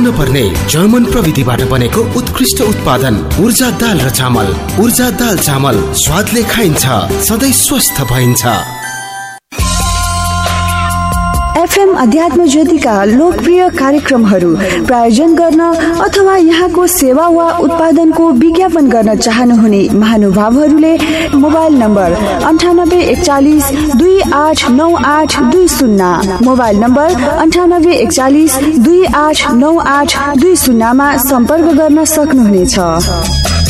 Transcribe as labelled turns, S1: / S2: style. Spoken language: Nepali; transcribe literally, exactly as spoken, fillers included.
S1: नपर्ने जर्मन प्रविधिबाट बनेको उत्कृष्ट उत्पादन ऊर्जा दाल र चामल। ऊर्जा दाल चामल स्वादले खाइन्छ, सधैँ स्वस्थ भइन्छ।
S2: एफएम अध्यात्म ज्योतिका लोकप्रिय कार्यक्रमहरू प्रायोजन गर्न अथवा यहाँको सेवा वा उत्पादनको विज्ञापन गर्न चाहनुहुने महानुभावहरूले मोबाइल नम्बर अन्ठानब्बे एकचालिस दुई आठ नौ आठ दुई शून्य मोबाइल नम्बर अन्ठानब्बे एकचालिस दुई आठ नौ आठ दुई शून्यमा सम्पर्क गर्न सक्नुहुनेछ।